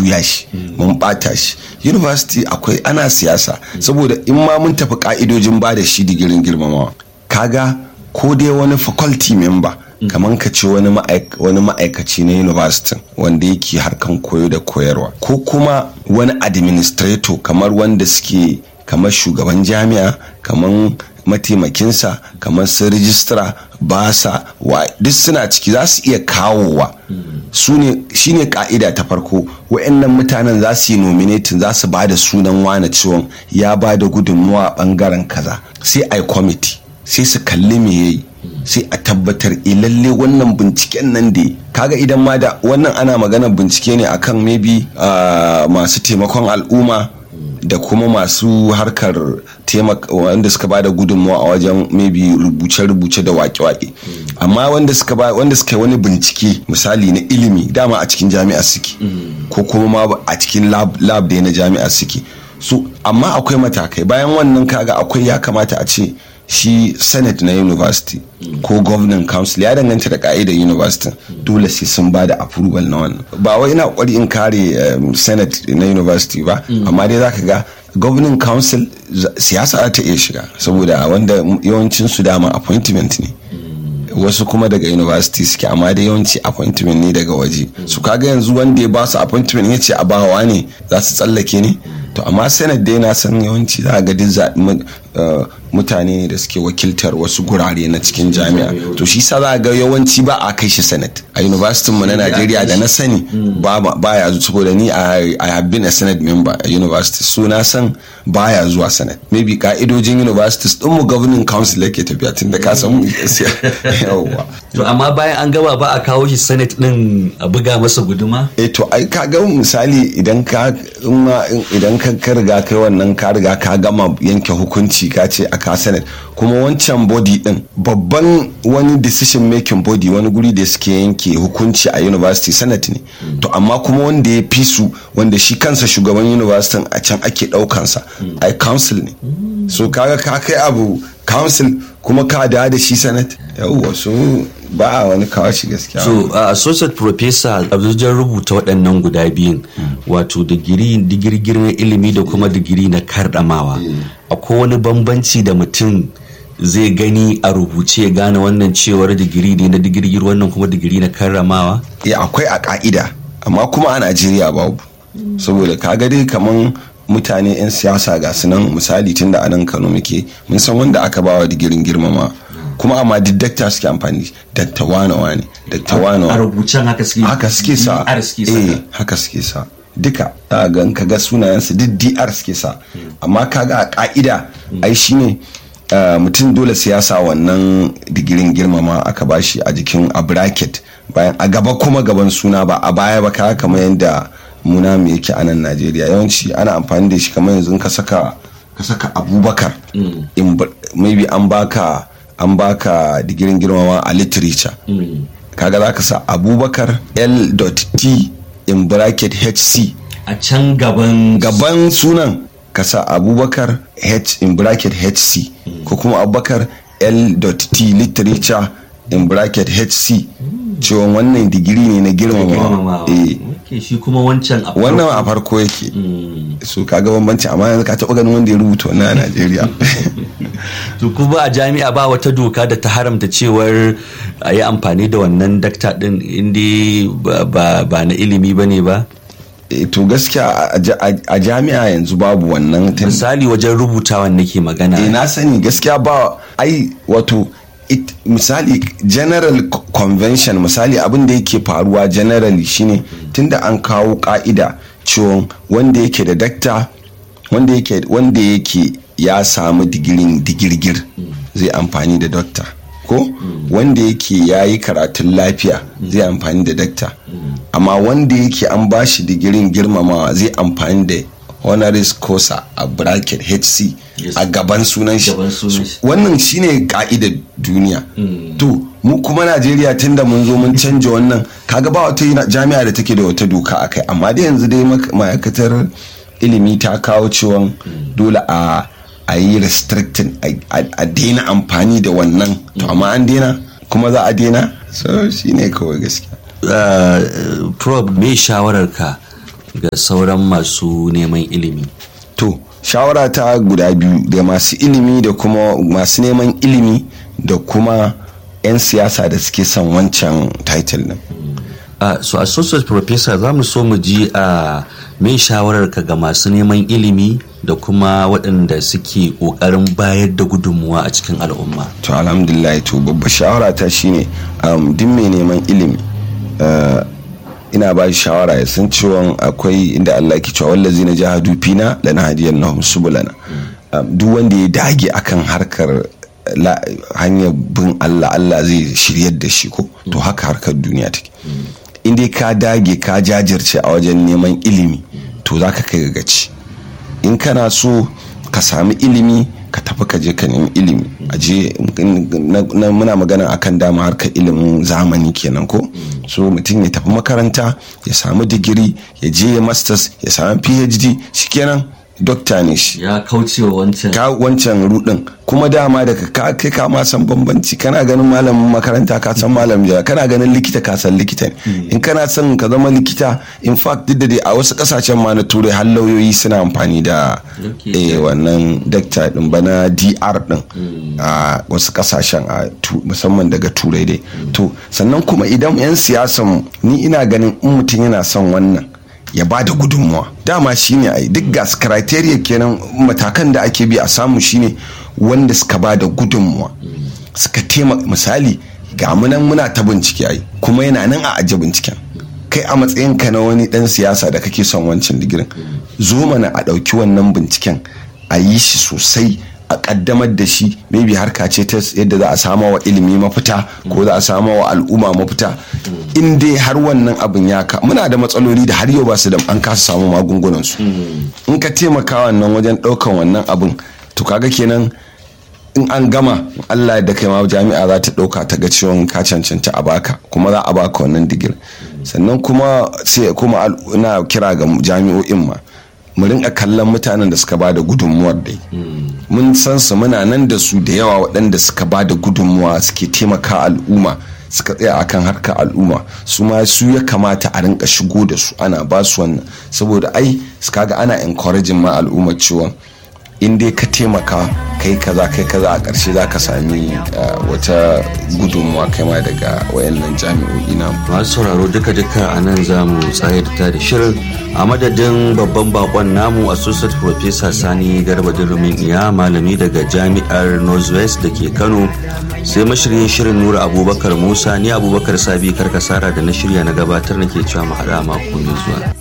juya shi mun bata shi. University akwai ana siyasa saboda in ma mun tafi ka'idojin ba da shi digirin girmamawa kaga ko dai wani faculty member kamar ka ce wani ma'aikaci na university wanda yake harkan koyo da koyarwa ko kuma wani administrator kamar wanda suke kamar shugaban jami'a kamar mataimakinsa kamar su rijistra basa wa duk suna ciki za su iya kawowa shine ka'ida ta farko wa'annan mutanen za su yi nominating za su ba da sunan wane ciwon ya ba da gudunmuwa a bangaren kaza sai a yi committee sai su kalli me yayi sai a tabbatar lalle wannan binciken nan da kaga idan ma da wannan ana magana bincike ne akan maybe masu taimakon al'umma da kuma masu harkar wanda suka ba da gudunmawa a wajen maybe rubuce-rubuce da wake-wake amma wanda suka yi wani bincike misali na ilimi dama a cikin jami'a suke ko kuma ma a cikin lab da na jami'a suke so amma akwai matakai bayan wannan kaga akwai ya kamata a ce shi senate na university ko governing council ya danganta da ka'idar university dole sai sun ba da approval na wannan ba wai ina kokari in kare senate na university ba amma dai zaka ga governing council siyasa za ta iya shiga saboda wanda yawancin su dama appointment ne wasu kuma daga university suke amma da yawanci appointment ne daga waje su kaga yanzu wanda ya ba su appointment ya ce a bawa ne za su tsallake ne to amma senate dai na san yawanci za ga duk mutane ne da suke wakiltar wasu gurare na cikin jami'a to shi sa za ga yawanci ba a kai shi senate a university mu na Najeriya da na sani baya zuwa saboda ni I have been a senate member a university so na san baya zuwa senate maybe ka'idojin universities din mu governing council yake tafiya tun da ka san mu yawa to amma bayan an gaba ba a kawo shi senate din a buga masa guduma to ai ka ga misali idan ka riga kai wannan ka riga ka gama yanke hukunci ka ce a ka senate kuma wancan body din babban wani decision making body wani guri da suke yanke hukunci a university senate ne to amma kuma wanda ya fi su wanda shi kansa shugaban university a can ake daukansa ai council ne so kaga ka kai abu council kuma ka da shi senate yawwa so ba wani kawo shi gaskiya so associate professor abdul rubuta waɗannan guda biyun wato digirgir ilimi da kuma digiri na kardamawa akwai wani bambanci da mutum zai gani a rubuce ya gane wannan cewar digiri ne na digirgir wannan kuma digiri na karramawa akwai a ka'ida amma kuma a Najeriya babu saboda kaga dai kaman mutane 'yan siyasa ga sunan misali tun da anan Kano muke mun san wanda aka bawa digirin girmama kuma amma duk dakta suke amfani dakta wane a rubucen haka suke sa haka suke sa duka ga kaga sunayensu duk DR suke sa amma kaga a ka'ida ai shine mutum dole siyasa wannan digirin girmama aka bashi a jikin a bracket bayan a gaba kuma gaban suna ba a baya ba kaga kamar yadda muna mu yake a nan Najeriya yawanci ana amfani da shi kamar yanzu ka saka Abubakar maybe an baka digirin girmama a literature kaga zaka sa Abubakar L.T in bracket HC a can gaban sunan ka sa Abubakar H in bracket HC ko kuma Abubakar L.T literature in bracket HC cewa wannan digiri ne na girmamawa shi kuma wannan a farko yake so kaga bambanci amma yanzu ka taɓa ganin wanda ya rubuta wannan a Najeriya to kuma a jami'a ba wata doka da ta haramta cewar a yi amfani da wannan dakta din inda ba na ilimi bane ba to gaskiya a jami'a yanzu babu wannan misali wajen rubutawan nake magana na sani gaskiya ba ai wato misali general convention misali abin da yake faruwa generally shine tunda an kawo ka'ida cewa wanda yake da dakta wanda yake ya samu digirgir zai amfani da doctor ko wanda yake ya yi karatun lafiya zai amfani da dakta amma wanda yake an bashi digirin girmamawa zai amfani da honoris causa a bracket HC a gaban sunan shi wannan shine ka'idar duniya to mu kuma Najeriya tunda mun zo mun canja wannan kaga ba wata jami'a da take da wata doka akai amma dai yanzu dai ma'aikatar ilimi ta kawo cewa dole a yi restricting a daina amfani da wannan to amma an daina kuma za a daina so shine kawai gaskiya prof me shawararka ga sauran masu neman ilimi? To shawara ta guda biyu da masu ilimi da kuma masu neman ilimi da kuma 'yan siyasa da suke son wancan title din. So associate professor, za mu so mu ji mai shawararka ga masu neman ilimi da kuma waɗanda suke ƙoƙarin bayar da gudunmuwa a cikin al'umma. To alhamdulillah, to babba shawara ta shine duk mai neman ilimi ina ba shi shawara ya san cewa akwai inda Allah ke cewa wallazi na jahadu fina lanahdiyannahum subulana. Duk wanda ya dage akan harkar hanyar bin Allah zai shiryar da shi ko to haka harkar duniya take. In dai ka dage ka jajirce a wajen neman ilimi to za ka kai gaci. In kana so ka sami ilimi ka tafi ka je ka nemi ilimi. Aje muna magana akan dama harkar ilimin zamani kenan ko, so mutum ya tafi makaranta ya samu digiri ya je ya masters ya samu PhD shikenan dokta ne shi, ya kauce wa wancan rudin. Kuma dama daga kai ka ma san bambanci, kana ganin malamin makaranta ka san malamin jami'a, kana ganin likita ka san likita ne. In kana son ka zama likita, in fact duk da dai a wasu kasashen ma na turai har lauyoyi suna amfani da wannan dokta din bana DR din a wasu kasashen musamman daga turai dai. To sannan kuma idan 'yan siyasan, ni ina ganin in mutum yana son wannan ya ba da gudunmuwa, dama shine ai duk gas criteria kenan, matakan da ake bi a samu shine wanda suka ba da gudunmuwa suka taimaka. Misali ga munan muna ta bincike ai, kuma yana nan a aje binciken. Kai a matsayinka na wani dan siyasa da kake son wancan digirin, zo mana a ɗauki wannan binciken a yi shi sosai, a kaddamar da shi. Maybe harka ce ta yadda za a sama wa ilimi mafita ko za a sama wa al'umma mafita. In dai har wannan abin muna da matsaloli da har yau ba su da an kasa samu magungunan su. In ka taimaka wannan wajen ɗaukan wannan abin, to kaga kenan in an gama Allah da kai ma jami'a za ta ɗauka ta ga cewa ka cancanta a baka, kuma za a baka wannan digiri. Sannan kuma sai kuma ina kira ga jami'o'in ma mu rinka kallon mutanen da suka bada gudunmuwar dai. Mun san su, muna nan da su da yawa waɗanda suka bada gudunmuwa suke taimaka al'umma, suka tsaya akan harkar al'umma. Su ma su ya kamata a rinka shigo da su, ana ba su wannan, saboda ai kaga ana encouraging ma al'umma cewa in dai ka taimaka kai kaza a ƙarshe za ka sami wata gudunmuwa kai ma daga wayannan jami'o'i na. Masu sauraro duka a nan za mu tsayar da shirin. A madadin babban bakon namu associate professor Sani Garba Dirumin Iya, malami daga jami'ar Northwest da ke Kano, sai mashiryin shirin Nura Abubakar Musa, ni Abubakar Sabi Karkasara da na shirya na gabatar nake cewa mu haɗa mako mai zuwa.